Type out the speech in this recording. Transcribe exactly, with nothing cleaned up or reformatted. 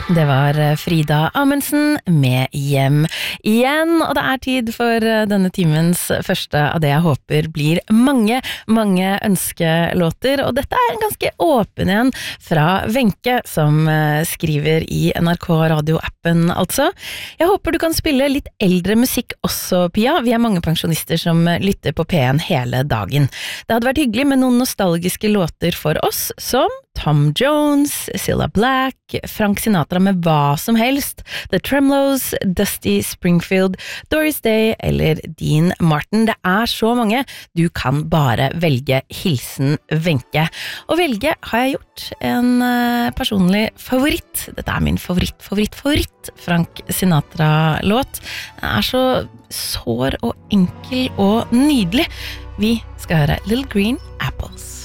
Det var Frida Amundsen med Hjem igjen, og det er tid for denne timens første av det jeg håper blir mange, mange ønskelåter, og dette er en ganske åpen en fra Wenche, som skriver i N R K Radio-appen altså. Jeg håper du kan spille litt eldre musikk også, Pia. Vi er mange pensjonister som lytter på P en hele dagen. Det hadde vært hyggelig med noen nostalgiske låter for oss, som Tom Jones, Cilla Black, Frank Sinatra med hva som helst, The Tremlos, Dusty Springfield, Doris Day eller Dean Martin. Det er så mange, du kan bare velge hilsen Wenche. Og velge har jeg gjort en uh, personlig favoritt. Dette er min favoritt, favoritt, favoritt Frank Sinatra-låt. Den er så sår og enkel og nydelig. Vi skal høre Little Green Apples.